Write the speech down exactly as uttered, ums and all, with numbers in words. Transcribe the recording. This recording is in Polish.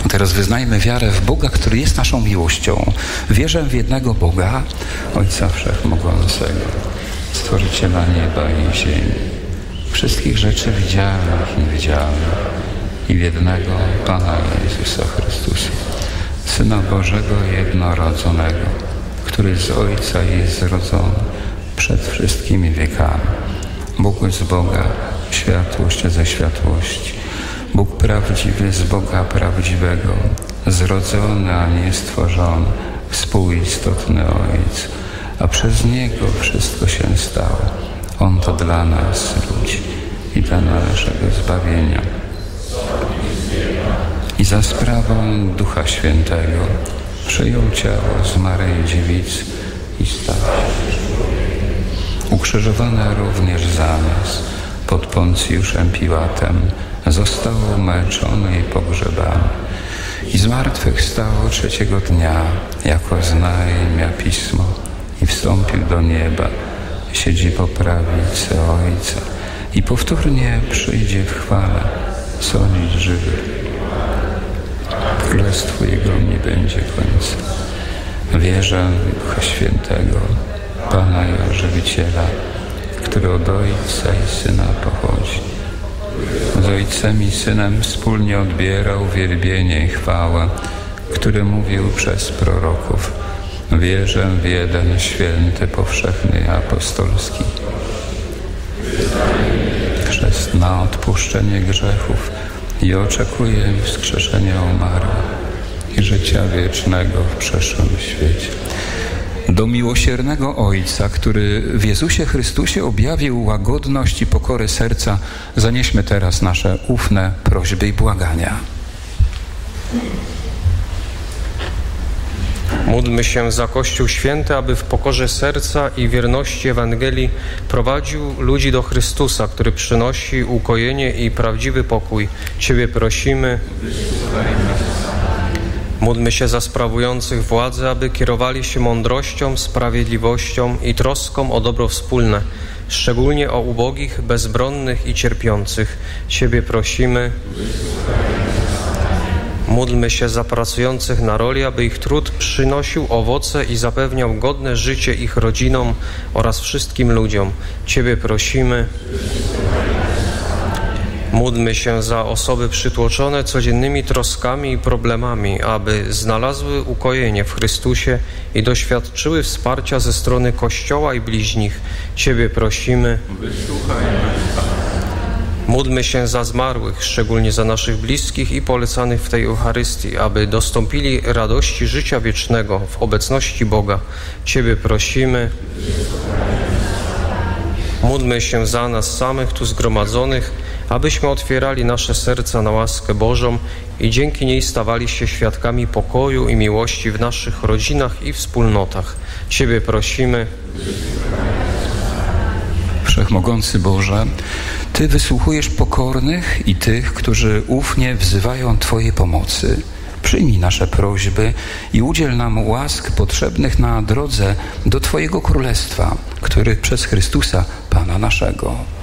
Teraz wyznajmy wiarę w Boga, który jest naszą miłością. Wierzę w jednego Boga, Ojca Wszechmogącego, Stworzyciela nieba i ziemi, wszystkich rzeczy widzialnych i niewidzialnych, i w jednego Pana Jezusa Chrystusa, Syna Bożego jednorodzonego, który z Ojca jest zrodzony przed wszystkimi wiekami. Bóg z Boga, światłość ze światłości, Bóg prawdziwy z Boga prawdziwego, zrodzony, a nie stworzony, współistotny Ojciec, a przez Niego wszystko się stało. On to dla nas, ludzi, i dla naszego zbawienia. I za sprawą Ducha Świętego przyjął ciało z Maryi Dziewicy i stał się ukrzyżowany również za nas pod Poncjuszem Piłatem, został umęczony i pogrzebany i zmartwychwstał trzeciego dnia, jako znajmia Pismo, i wstąpił do nieba, siedzi po prawicy Ojca i powtórnie przyjdzie w chwale sądzić żywych. Królestwo Jego nie będzie końca. Wierzę w Ducha Świętego, Pana i Ożywiciela, który od Ojca i Syna pochodzi. Z Ojcem i Synem wspólnie odbierał wielbienie i chwałę, który mówił przez proroków. Wierzę w jeden święty, powszechny i apostolski chrzest na odpuszczenie grzechów i oczekuję wskrzeszenia umarłych i życia wiecznego w przyszłym świecie. Do miłosiernego Ojca, który w Jezusie Chrystusie objawił łagodność i pokorę serca, zanieśmy teraz nasze ufne prośby i błagania. Módlmy się za Kościół Święty, aby w pokorze serca i wierności Ewangelii prowadził ludzi do Chrystusa, który przynosi ukojenie i prawdziwy pokój. Ciebie prosimy. Módlmy się za sprawujących władzę, aby kierowali się mądrością, sprawiedliwością i troską o dobro wspólne, szczególnie o ubogich, bezbronnych i cierpiących. Ciebie prosimy. Módlmy się za pracujących na roli, aby ich trud przynosił owoce i zapewniał godne życie ich rodzinom oraz wszystkim ludziom. Ciebie prosimy. Módlmy się za osoby przytłoczone codziennymi troskami i problemami, aby znalazły ukojenie w Chrystusie i doświadczyły wsparcia ze strony Kościoła i bliźnich. Ciebie prosimy. Módlmy się za zmarłych, szczególnie za naszych bliskich i polecanych w tej Eucharystii, aby dostąpili radości życia wiecznego w obecności Boga. Ciebie prosimy. Módlmy się za nas samych tu zgromadzonych, abyśmy otwierali nasze serca na łaskę Bożą i dzięki niej stawali się świadkami pokoju i miłości w naszych rodzinach i wspólnotach. Ciebie prosimy. Wszechmogący Boże, Ty wysłuchujesz pokornych i tych, którzy ufnie wzywają Twojej pomocy. Przyjmij nasze prośby i udziel nam łask potrzebnych na drodze do Twojego Królestwa, który przez Chrystusa, Pana naszego.